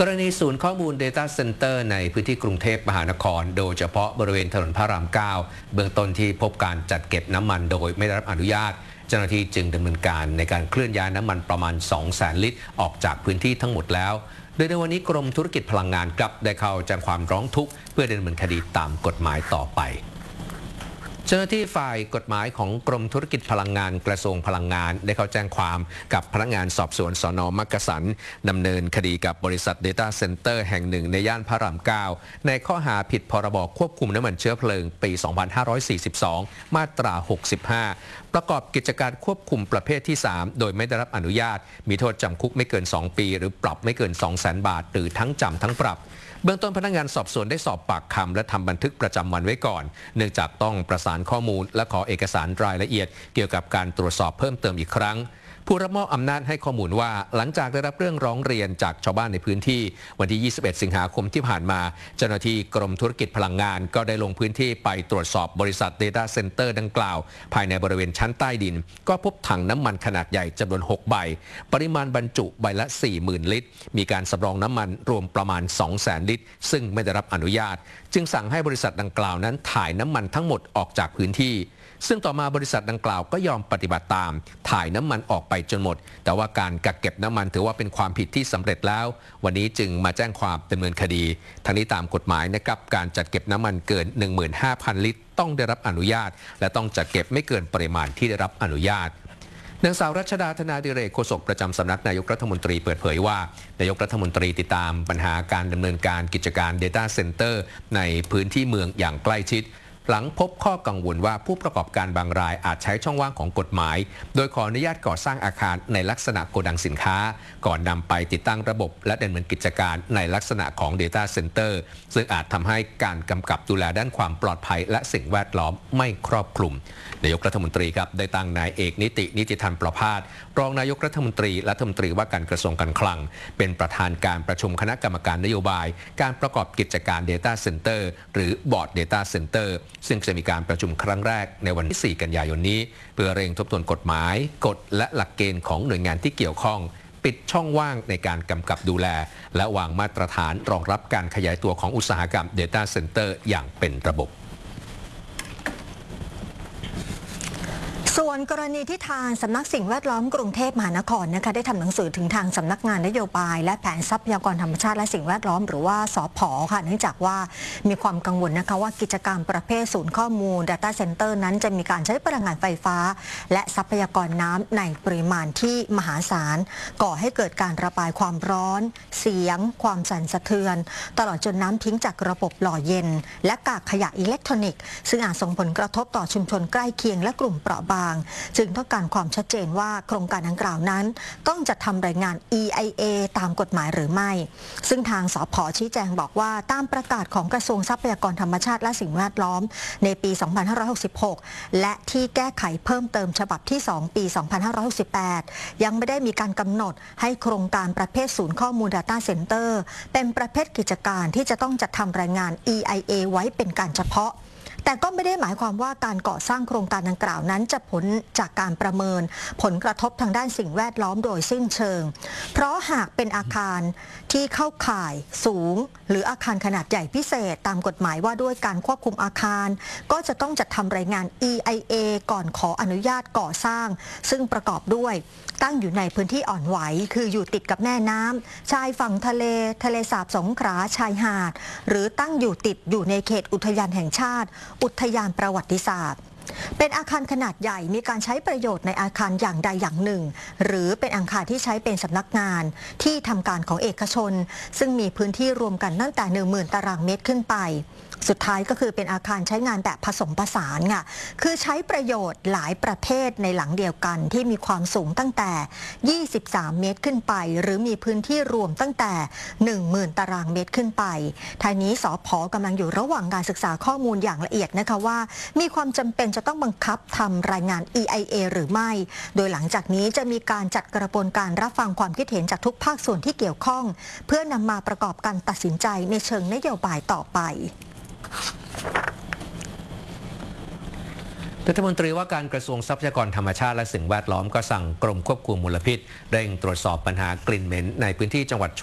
กรณีศูนย์ข้อมูล Data Center ในพื้นที่กรุงเทพมหานครโดยเฉพาะบริเวณถนนพระราม 9 เบื้องต้นที่พบการจัดเก็บน้ำมันโดยไม่ได้รับอนุญาตเจ้าหน้าที่จึงดำเนินการในการเคลื่อนย้ายน้ำมันประมาณ 200,000 ลิตรออกจากพื้นที่ทั้งหมดแล้วโดยในวันนี้กรมธุรกิจพลังงานกลับได้เข้าแจ้งความร้องทุกข์เพื่อดำเนินคดีตามกฎหมายต่อไปเจ้าหน้าที่ฝ่ายกฎหมายของกรมธุรกิจพลังงานกระทรวงพลังงานได้เข้าแจ้งความกับพนักงานสอบสวนสน.มักกะสันดำเนินคดีกับบริษัท Data Center แห่งหนึ่งในย่านพระราม 9 ในข้อหาผิดพรบควบคุมน้ำมันเชื้อเพลิงปี 2542 มาตรา 65 ประกอบกิจการควบคุมประเภทที่ 3 โดยไม่ได้รับอนุญาตมีโทษจำคุกไม่เกิน 2 ปีหรือปรับไม่เกิน 200,000 บาทหรือทั้งจำทั้งปรับเบื้องต้นพนักงานสอบสวนได้สอบปากคำและทำบันทึกประจำวันไว้ก่อนเนื่องจากต้องประสานข้อมูลและขอเอกสารรายละเอียดเกี่ยวกับการตรวจสอบเพิ่มเติมอีกครั้งผู้รับมอบอำนาจให้ข้อมูลว่าหลังจากได้รับเรื่องร้องเรียนจากชาวบ้านในพื้นที่วันที่ 21 สิงหาคมที่ผ่านมาเจ้าหน้าที่กรมธุรกิจพลังงานก็ได้ลงพื้นที่ไปตรวจสอบบริษัท Data Center ดังกล่าวภายในบริเวณชั้นใต้ดินก็พบถังน้ำมันขนาดใหญ่จำนวน 6 ใบปริมาณบรรจุใบละ 40,000 ลิตรมีการสำรองน้ำมันรวมประมาณ 200,000 ลิตรซึ่งไม่ได้รับอนุญาตจึงสั่งให้บริษัทดังกล่าวนั้นถ่ายน้ำมันทั้งหมดออกจากพื้นที่ซึ่งต่อมาบริษัทดังกล่าวก็ยอมปฏิบัติตามถ่ายน้ำมันออกไปจนหมดแต่ว่าการกักเก็บน้ำมันถือว่าเป็นความผิดที่สำเร็จแล้ววันนี้จึงมาแจ้งความดำเนินคดีทั้งนี้ตามกฎหมายนะครับการจัดเก็บน้ำมันเกิน 15,000 ลิตรต้องได้รับอนุญาตและต้องจัดเก็บไม่เกินปริมาณที่ได้รับอนุญาตนางสาวรัชดาธนาดิเรกโฆษกประจำสำนักนายกรัฐมนตรีเปิดเผยว่านายกรัฐมนตรีติดตามปัญหาการดำเนินการกิจการ Data Center ในพื้นที่เมืองอย่างใกล้ชิดหลังพบข้อกังวลว่าผู้ประกอบการบางรายอาจใช้ช่องว่างของกฎหมายโดยขออนุญาตก่อสร้างอาคารในลักษณะโกดังสินค้าก่อนนำไปติดตั้งระบบและดำเนินกิจการในลักษณะของ Data Center ซึ่งอาจทำให้การกำกับดูแลด้านความปลอดภัยและสิ่งแวดล้อมไม่ครอบคลุมนายกรัฐมนตรีครับได้ตั้งนายเอกนิติธรรมประภาสรองนายกรัฐมนตรีและรัฐมนตรีว่าการกระทรวงการคลังเป็นประธานการประชุมคณะกรรมการนโยบายการประกอบกิจการ Data Center หรือบอร์ด Data Center ซึ่งจะมีการประชุมครั้งแรกในวันที่ 4 กันยายนนี้เพื่อเร่งทบทวนกฎหมายกฎและหลักเกณฑ์ของหน่วยงานที่เกี่ยวข้องปิดช่องว่างในการกำกับดูแลและวางมาตรฐานรองรับการขยายตัวของอุตสาหกรรม Data Center อย่างเป็นระบบส่วนกรณีที่ทางสำนักสิ่งแวดล้อมกรุงเทพมหานครนะคะได้ทำหนังสือถึงทางสำนักงานนโยบายและแผนทรัพยากรธรรมชาติและสิ่งแวดล้อมหรือว่าสผ.ค่ะเนื่องจากว่ามีความกังวลนะคะว่ากิจกรรมประเภทศูนย์ข้อมูล Data Center นั้นจะมีการใช้พลังงานไฟฟ้าและทรัพยากรน้ำในปริมาณที่มหาศาลก่อให้เกิดการระบายความร้อนเสียงความสั่นสะเทือนตลอดจนน้ำทิ้งจากระบบหล่อเย็นและกากขยะอิเล็กทรอนิกส์ซึ่งอาจส่งผลกระทบต่อชุมชนใกล้เคียงและกลุ่มเปราะบางจึงต้องการความชัดเจนว่าโครงการดังกล่าวนั้นต้องจัดทำรายงาน EIA ตามกฎหมายหรือไม่ซึ่งทางสผ.ชี้แจงบอกว่าตามประกาศของกระทรวงทรัพยากรธรรมชาติและสิ่งแวดล้อมในปี 2566 และที่แก้ไขเพิ่มเติมฉบับที่ 2 ปี 2568 ยังไม่ได้มีการกำหนดให้โครงการประเภทศูนย์ข้อมูล Data Center เป็นประเภทกิจการที่จะต้องจัดทำรายงาน EIA ไว้เป็นการเฉพาะแต่ก็ไม่ได้หมายความว่าการก่อสร้างโครงการดังกล่าวนั้นจะผลจากการประเมินผลกระทบทางด้านสิ่งแวดล้อมโดยสิ้นเชิงเพราะหากเป็นอาคารที่เข้าข่ายสูงหรืออาคารขนาดใหญ่พิเศษตามกฎหมายว่าด้วยการควบคุมอาคารก็จะต้องจัดทำรายงาน EIA ก่อนขออนุญาตก่อสร้างซึ่งประกอบด้วยตั้งอยู่ในพื้นที่อ่อนไหวคืออยู่ติดกับแม่น้ำชายฝั่งทะเลสาบสงขลาชายหาดหรือตั้งอยู่ในเขตอุทยานแห่งชาติอุทยานประวัติศาสตร์เป็นอาคารขนาดใหญ่มีการใช้ประโยชน์ในอาคารอย่างใดอย่างหนึ่งหรือเป็นอาคารที่ใช้เป็นสำนักงานที่ทำการของเอกชนซึ่งมีพื้นที่รวมกันตั้งแต่ 10,000 ตารางเมตรขึ้นไปสุดท้ายก็คือเป็นอาคารใช้งานแบบผสมผสานค่ะคือใช้ประโยชน์หลายประเภทในหลังเดียวกันที่มีความสูงตั้งแต่23เมตรขึ้นไปหรือมีพื้นที่รวมตั้งแต่ 10,000 ตารางเมตรขึ้นไปทางนี้สผ.กำลังอยู่ระหว่างการศึกษาข้อมูลอย่างละเอียดนะคะว่ามีความจำเป็นจะต้องบังคับทำรายงาน EIA หรือไม่โดยหลังจากนี้จะมีการจัดกระบวนการรับฟังความคิดเห็นจากทุกภาคส่วนที่เกี่ยวข้องเพื่อนำมาประกอบการตัดสินใจในเชิงนโยบายต่อไปรัฐมนตรีว่าการกระทรวงทรัพยากรธรรมชาติและสิ่งแวดล้อมก็สั่งกรมควบคุมมลพิษเร่งตรวจสอบปัญหากลิ่นเหม็นในพื้นที่จังหวัด